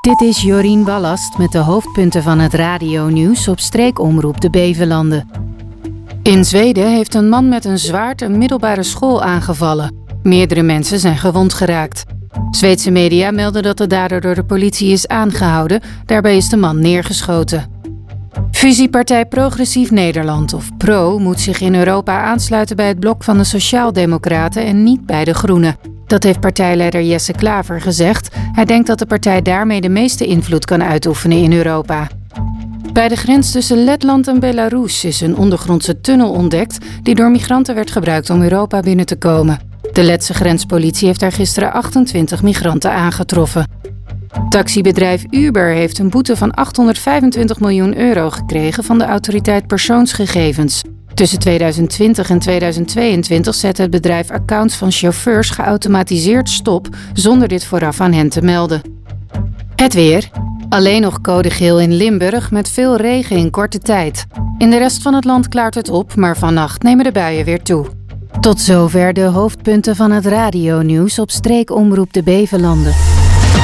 Dit is Jorien Wallast met de hoofdpunten van het radionieuws op streekomroep de Bevelanden. In Zweden heeft een man met een zwaard een middelbare school aangevallen. Meerdere mensen zijn gewond geraakt. Zweedse media melden dat de dader door de politie is aangehouden. Daarbij is de man neergeschoten. Fusiepartij Progressief Nederland, of PRO, moet zich in Europa aansluiten bij het blok van de Sociaaldemocraten en niet bij de Groenen. Dat heeft partijleider Jesse Klaver gezegd. Hij denkt dat de partij daarmee de meeste invloed kan uitoefenen in Europa. Bij de grens tussen Letland en Belarus is een ondergrondse tunnel ontdekt die door migranten werd gebruikt om Europa binnen te komen. De Letse grenspolitie heeft daar gisteren 28 migranten aangetroffen. Taxibedrijf Uber heeft een boete van 825 miljoen euro gekregen van de autoriteit persoonsgegevens. Tussen 2020 en 2022 zette het bedrijf accounts van chauffeurs geautomatiseerd stop zonder dit vooraf aan hen te melden. Het weer. Alleen nog code geel in Limburg met veel regen in korte tijd. In de rest van het land klaart het op, maar vannacht nemen de buien weer toe. Tot zover de hoofdpunten van het radionieuws op streekomroep de Bevelanden.